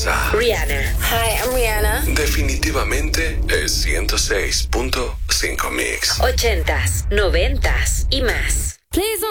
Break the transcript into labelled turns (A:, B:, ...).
A: a
B: Rihanna.
C: Hi, I'm Rihanna.
A: definitivamente es 106.5 Mix.
B: 80s, 90s y más.
C: Please